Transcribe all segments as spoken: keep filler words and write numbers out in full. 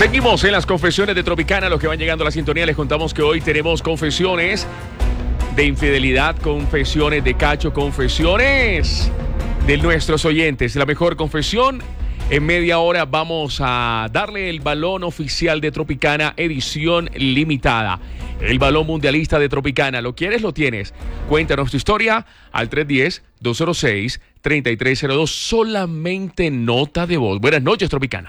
Seguimos en las confesiones de Tropicana. Los que van llegando a la sintonía, les contamos que hoy tenemos confesiones de infidelidad, confesiones de cacho, confesiones de nuestros oyentes. La mejor confesión. En media hora vamos a darle el balón oficial de Tropicana, edición limitada. El balón mundialista de Tropicana. ¿Lo quieres? Lo tienes. Cuéntanos tu historia al tres uno cero, dos cero seis, tres tres cero dos. Solamente nota de voz. Buenas noches, Tropicana.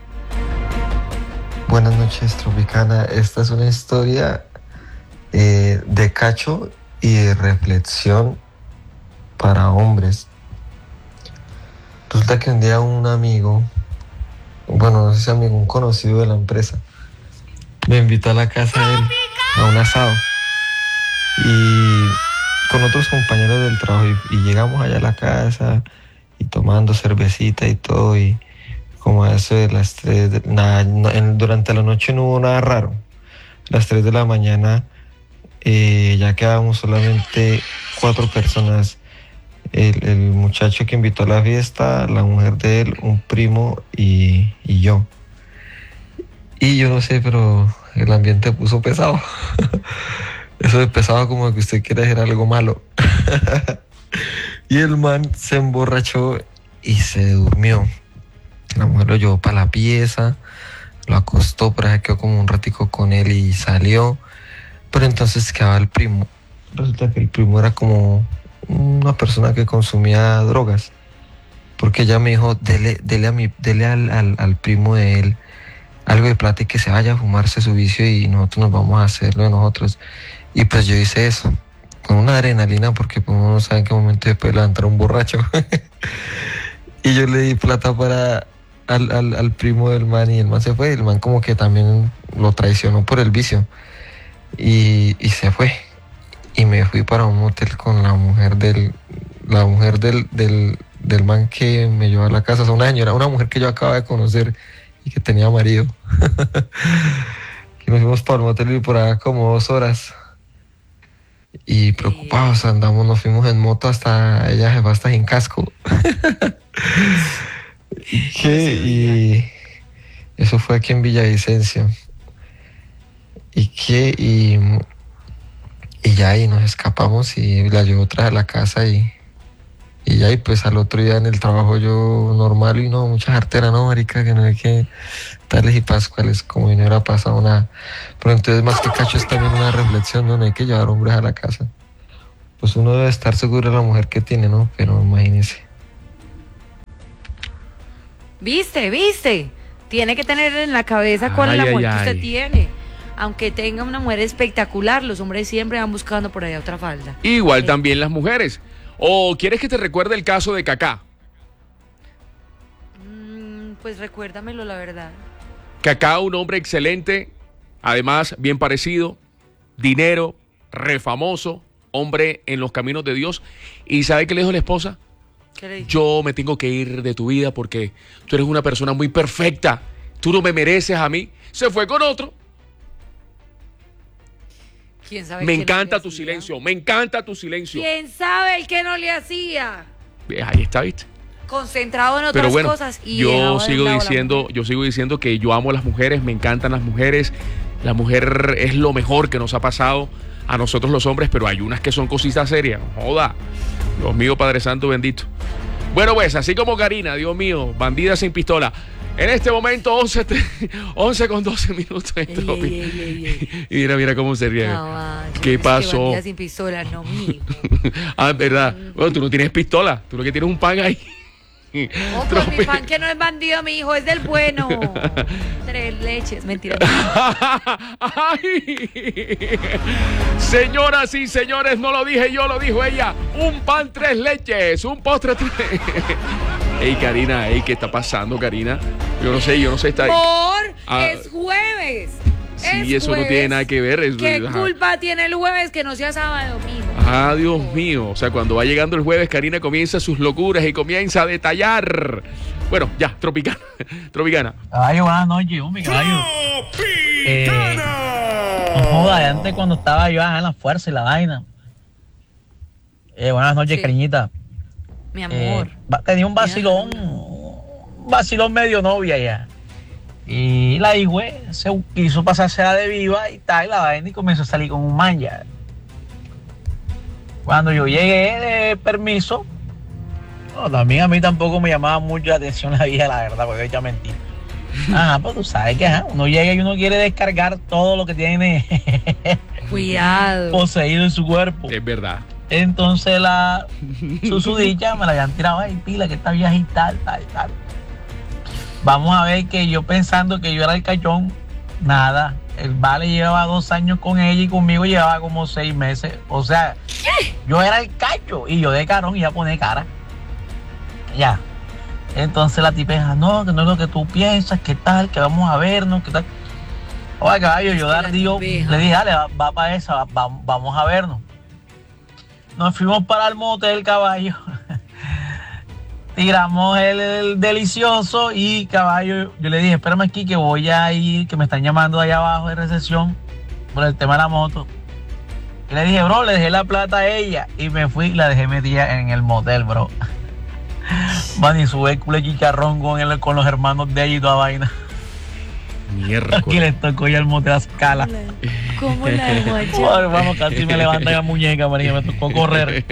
Buenas noches, Tropicana. Esta es una historia eh, de cacho y de reflexión para hombres. Resulta que un día un amigo, bueno, no sé si amigo, un conocido de la empresa, me invitó a la casa de él a un asado y con otros compañeros del trabajo y, y llegamos allá a la casa y tomando cervecita y todo, y como a eso de las tres, de, nada, no, en, durante la noche no hubo nada raro. A las tres de la mañana eh, ya quedábamos solamente cuatro personas. El, el muchacho que invitó a la fiesta, la mujer de él, un primo y, y yo. Y yo no sé, pero el ambiente puso pesado. Eso de pesado como que usted quiere hacer algo malo. Y el man se emborrachó y se durmió. La mujer lo llevó para la pieza, lo acostó, pero se quedó como un ratico con él y salió. Pero entonces quedaba el primo. Resulta que el primo era como una persona que consumía drogas, porque ella me dijo, dele, dele, a mi, dele al, al, al primo de él algo de plata y que se vaya a fumarse su vicio y nosotros nos vamos a hacerlo de nosotros. Y pues yo hice eso, con una adrenalina, porque pues uno no sabe en qué momento se puede levantar un borracho. Y yo le di plata para al, al, al primo del man y el man se fue. El man como que también lo traicionó por el vicio y, y se fue. Y me fui para un motel con la mujer del la mujer del, del, del man que me llevó a la casa. O sea, una señora, una mujer que yo acabo de conocer y que tenía marido. Y nos fuimos para el motel y por allá como dos horas. Y preocupados andamos, nos fuimos en moto hasta, ella se va hasta sin casco. ¿Y qué? Y eso fue aquí en Villavicencio. ¿Y qué? Y... Y ya ahí nos escapamos y la llevo otra vez a la casa y, y ya y pues al otro día en el trabajo yo normal y no, mucha jartera, no, marica, que no hay que tales y pascuales como si no hubiera pasado nada. Pero entonces más que cacho es también una reflexión, ¿no? No hay que llevar hombres a la casa. Pues uno debe estar seguro de la mujer que tiene, ¿no? Pero imagínese. ¿Viste? ¿Viste? Tiene que tener en la cabeza cuál Ay, es la ay, mujer que ay. usted tiene. Aunque tenga una mujer espectacular, los hombres siempre van buscando por allá otra falda. Igual Eh, también las mujeres. ¿O quieres que te recuerde el caso de Kaká? mm, pues recuérdamelo, la verdad. Kaká, un hombre excelente, además bien parecido, dinero, refamoso, hombre en los caminos de Dios. ¿Y sabe qué le dijo la esposa? ¿Qué le dijo? Yo me tengo que ir de tu vida porque tú eres una persona muy perfecta. Tú no me mereces a mí. Se fue con otro. ¿Quién sabe Me qué no encanta le tu hacía? silencio, me encanta tu silencio. ¿Quién sabe el que no le hacía? Ahí está, ¿viste? Concentrado en otras Pero bueno, cosas y dejaba yo de sigo lado la diciendo, mujer. yo sigo diciendo que yo amo a las mujeres, me encantan las mujeres. La mujer es lo mejor que nos ha pasado a nosotros los hombres, pero hay unas que son cositas serias. No joda. Dios mío, Padre Santo bendito. Bueno, pues, así como Karina, Dios mío, bandida sin pistola. En este momento, once, once con doce minutos. Ey, ey, ey, ey, ey. Y mira, mira cómo se ríe. Caballo, ¿Qué es que pasó? bandida sin pistola, no, mijo. Ah, es verdad. Bueno, tú no tienes pistola, tú lo que tienes es un pan ahí. Oh, pues mi pan que no es bandido, mi hijo, es del bueno. Tres leches, mentira. Ay. Señoras y señores, no lo dije yo, lo dijo ella. Un pan, tres leches, un postre, tres. Ey, Karina, ey, ¿qué está pasando, Karina? Yo no sé, yo no sé. Está... Por Ah, es jueves. sí, es eso no jueves. tiene nada que ver. Es, ¿Qué ajá. culpa tiene el jueves que no sea sábado, mijo? Ah, Dios mío. O sea, cuando va llegando el jueves, Karina comienza sus locuras y comienza a detallar. Bueno, ya, Tropicana. Tropicana. Caballo, buenas noches, hombre, caballo. Eh, no joda, antes cuando estaba yo en la fuerza y la vaina. Eh, buenas noches, Sí. cariñita. Mi amor. Eh, va- tenía un vacilón, un vacilón medio novia ya. Y la hija se quiso pasarse la de viva y tal, y la vaina, y comenzó a salir con un man ya. Cuando yo llegué de permiso, no, también a mí tampoco me llamaba mucho la atención la vieja, la verdad, porque he hecho mentira. Ajá, pues tú sabes que ajá, uno llega y uno quiere descargar todo lo que tiene Cuidado. poseído en su cuerpo. Es verdad. Entonces la susodicha me la habían tirado ahí, pila, que esta vieja y tal, tal, tal. Vamos a ver que yo pensando que yo era el cachón, nada. El vale llevaba dos años con ella y conmigo llevaba como seis meses. O sea, ¿qué? Yo era el cacho y yo de carón iba a poner cara. Ya. Entonces la tipeja, no, que no es lo que tú piensas, que tal, que vamos a vernos, que tal. Oye, caballo, yo dar, digo, le dije, dale, va, va para esa, va, va, vamos a vernos. Nos fuimos para el motel, caballo. Tiramos el, el delicioso y, caballo, yo le dije, espérame aquí que voy a ir, que me están llamando allá abajo de recepción por el tema de la moto. Y le dije, bro, le dejé la plata a ella y me fui y la dejé metida en el motel, bro. Van y sube el culo de chicharrón con, el, con los hermanos de ella y toda vaina. Mierda. Aquí les tocó ya el motel a escala. ¿Cómo la dejó allá? Bueno, vamos, casi me levantan la muñeca, María, me tocó correr.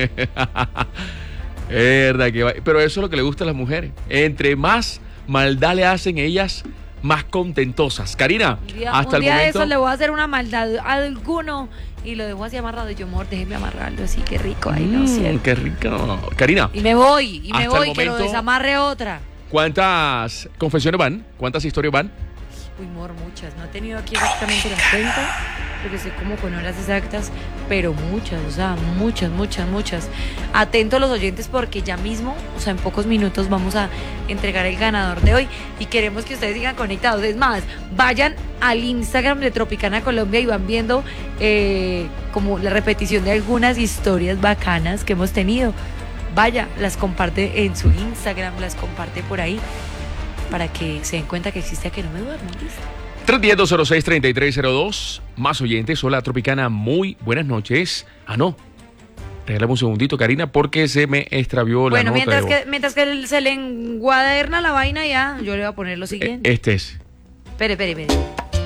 Es verdad que va. Pero eso es lo que le gusta a las mujeres. Entre más maldad le hacen ellas, más contentosas. Karina, Un día, hasta un el día momento. de eso le voy a hacer una maldad a alguno y lo dejo así amarrado. Y yo, amor, déjeme amarrarlo así, qué rico. Ahí, no Mm, sé. qué rico. Karina, Y me voy, y me Hasta el voy, que lo momento- desamarre otra. ¿cuántas confesiones van? ¿Cuántas historias van? Uy, amor, muchas. No he tenido aquí exactamente la cuenta, porque estoy como con horas exactas, pero muchas, o sea, muchas, muchas, muchas. Atentos los oyentes porque ya mismo, o sea, en pocos minutos vamos a entregar el ganador de hoy y queremos que ustedes sigan conectados. Es más, vayan al Instagram de Tropicana Colombia y van viendo eh, como la repetición de algunas historias bacanas que hemos tenido. Vaya, las comparte en su Instagram, las comparte por ahí para que se den cuenta que existe a que no me duermo. ¿Listo? tres uno cero, dos cero seis, tres tres cero dos. Más oyentes. Hola, Tropicana. Muy buenas noches. Ah, no. Regálame un segundito, Karina, porque se me extravió la Bueno, nota mientras de que, voz. mientras que él se le enguaderna la vaina ya, yo le voy a poner lo siguiente. Este es. Espere, espere, espere.